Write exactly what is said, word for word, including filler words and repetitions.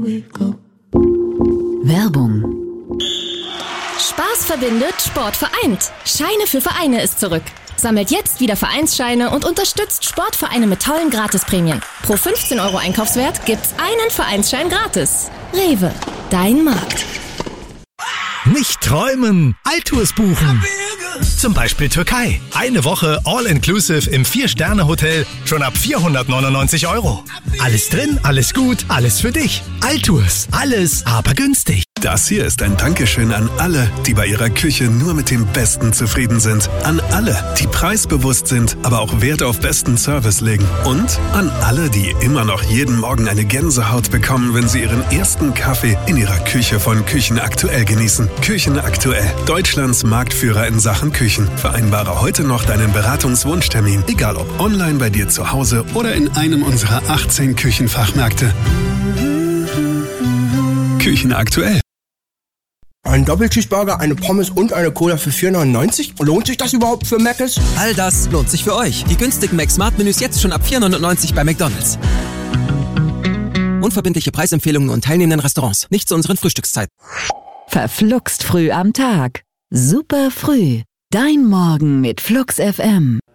Werbung. Spaß verbindet, Sport vereint. Scheine für Vereine ist zurück. Sammelt jetzt wieder Vereinsscheine und unterstützt Sportvereine mit tollen Gratisprämien. Pro fünfzehn Euro Einkaufswert gibt's einen Vereinsschein gratis. Rewe, dein Markt. Nicht träumen, Altours buchen. Zum Beispiel Türkei. Eine Woche All-Inclusive im vier-Sterne-Hotel schon ab vierhundertneunundneunzig Euro. Alles drin, alles gut, alles für dich. Altours, alles, aber günstig. Das hier ist ein Dankeschön an alle, die bei ihrer Küche nur mit dem Besten zufrieden sind. An alle, die preisbewusst sind, aber auch Wert auf besten Service legen. Und an alle, die immer noch jeden Morgen eine Gänsehaut bekommen, wenn sie ihren ersten Kaffee in ihrer Küche von Küchen aktuell genießen. Küchen aktuell, Deutschlands Marktführer in Sachen Küchen. Vereinbare heute noch deinen Beratungswunschtermin, egal ob online bei dir zu Hause oder in einem unserer achtzehn Küchenfachmärkte. Küchen aktuell. Ein Doppelcheeseburger, eine Pommes und eine Cola für vier neunundneunzig? Lohnt sich das überhaupt für Mc's? All das lohnt sich für euch. Die günstigen McSmart-Menüs jetzt schon ab vier neunundneunzig bei McDonald's. Unverbindliche Preisempfehlungen und teilnehmenden Restaurants. Nicht zu unseren Frühstückszeiten. Verfluxt früh am Tag. Super früh. Dein Morgen mit Flux F M.